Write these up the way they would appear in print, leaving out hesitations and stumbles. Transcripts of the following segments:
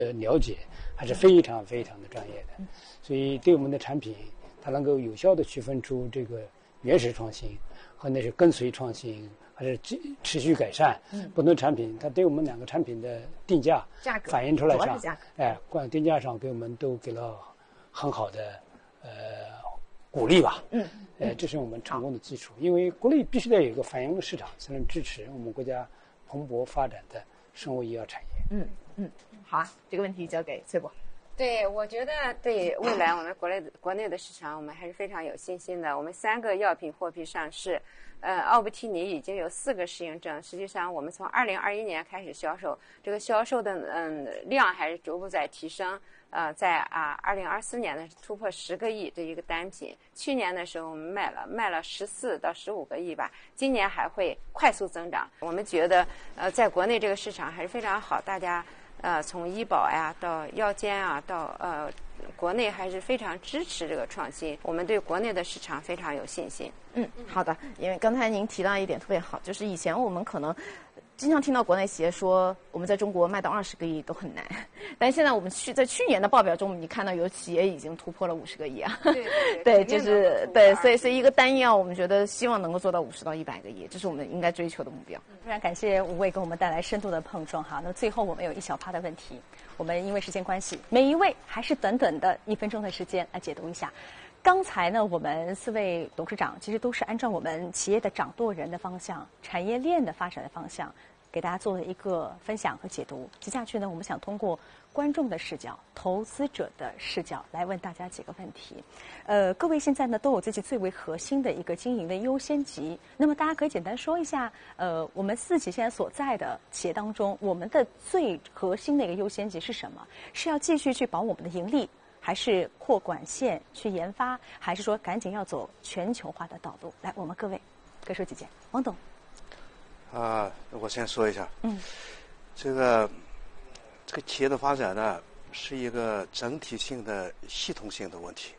了解还是非常非常的专业的，所以对我们的产品，它能够有效的区分出这个原始创新和那是跟随创新还是持续改善不同产品，它对我们两个产品的定价反映出来上，定价上给我们都给了很好的鼓励吧。这是我们成功的基础，因为国内必须得有一个反应的市场，才能支持我们国家蓬勃发展的生物医药产业。 好啊，这个问题交给崔博。 对，我觉得对未来我们国内的市场，我们还是非常有信心的。我们3个药品获批上市，奥布替尼已经有4个适应症。实际上，我们从2021年开始销售，这个销售的量还是逐步在提升。在2024年呢突破10个亿这一个单品。去年的时候我们卖了14到15个亿吧，今年还会快速增长。我们觉得在国内这个市场还是非常好，大家从医保呀到药监啊到国内还是非常支持这个创新，我们对国内的市场非常有信心。 好的，因为刚才您提到一点特别好，就是以前我们可能经常听到国内企业说我们在中国卖到20个亿都很难，但现在我们在去年的报表中，你看到有企业已经突破了50个亿啊。对，就是对，所以一个单药，我们觉得希望能够做到50到100个亿，这是我们应该追求的目标。 非常感谢5位给我们带来深度的碰撞哈。那最后我们有一小趴的问题，我们因为时间关系，每一位还是短短的1分钟的时间来解读一下。刚才呢，我们4位董事长其实都是按照我们企业的掌舵人的方向、产业链的发展的方向，给大家做了一个分享和解读。接下去呢，我们想通过观众的视角、投资者的视角来问大家几个问题。各位现在呢都有自己最为核心的一个经营的优先级。那么大家可以简单说一下，我们自己现在所在的企业当中，我们的最核心的一个优先级是什么？是要继续去保我们的盈利，还是扩管线去研发，还是说赶紧要走全球化的道路？来，我们各位各说几件。王董。 我先说一下。这个企业的发展呢，是一个整体性的、系统性的问题。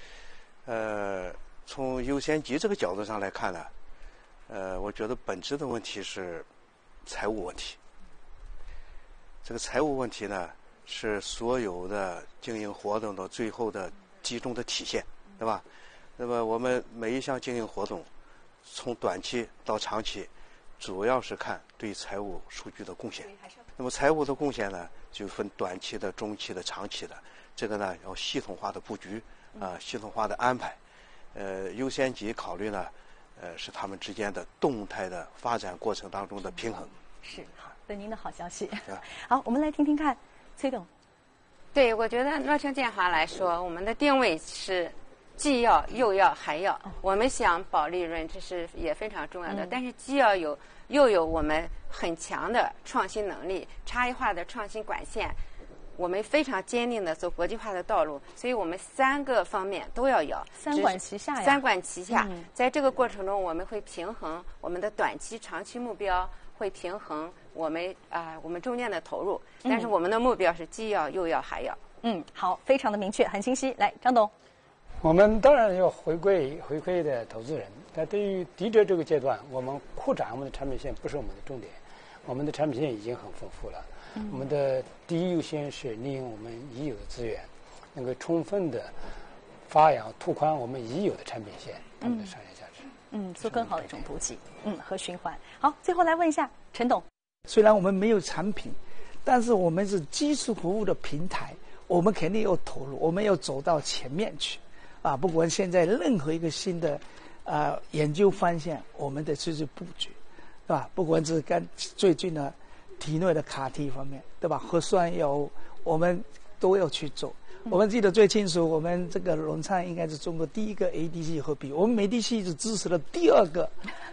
从优先级这个角度上来看呢，我觉得本质的问题是财务问题。这个财务问题呢，是所有的经营活动的最后的集中的体现，对吧？那么我们每一项经营活动，从短期到长期，主要是看对财务数据的贡献。那么财务的贡献呢，就分短期的、中期的、长期的。这个呢，要系统化的布局系统化的安排。优先级考虑呢，是他们之间的动态的发展过程当中的平衡。 是，好，等您的好消息。好，我们来听听看，崔董。 对，我觉得诺称建华来说，我们的定位是既要又要还要。我们想保利润，这是也非常重要的。但是既要有又有我们很强的创新能力、差异化的创新管线，我们非常坚定的走国际化的道路。所以我们3个方面都要有， 三管齐下呀。 3管齐下，在这个过程中，我们会平衡我们的短期、长期目标，会平衡我们中间的投入。但是我们的目标是既要又要还要。 好，非常的明确，很清晰。来，张董。 我们当然要回馈的投资人，但对于迪哲这个阶段，我们扩展我们的产品线不是我们的重点，我们的产品线已经很丰富了。我们的第一优先是利用我们已有的资源，能够充分的发扬拓宽我们已有的产品线，他们的商业价值。 做更好的一种补给，和循环。好，最后来问一下陈董。 虽然我们没有产品，但是我们是基础服务的平台，我们肯定要投入，我们要走到前面去。不管现在任何一个新的研究方向，我们得去布局，对吧？不管是最近的体内的CAR-T方面，对吧？核酸药我们都要去做。我们记得最清楚，我们这个荣昌应该是中国第一个 ADC 合批，我们梅迪系是支持了第2个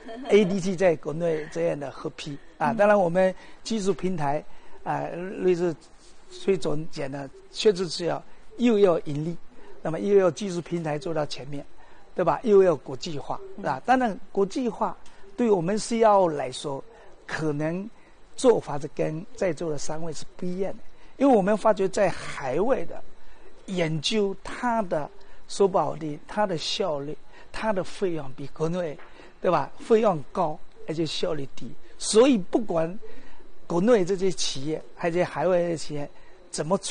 ADC 在国内这样的合批当然我们技术平台类似崔总讲的，确实是又要盈利，那么又要技术平台做到前面，对吧？又要国际化，当然国际化对我们 CRO 来说，可能做法是跟在座的3位是不一样的，因为我们发觉在海外的研究，它的说不好听，它的效率、它的费用比国内，对吧？费用高，而且效率低，所以不管国内这些企业还是海外的企业， 怎么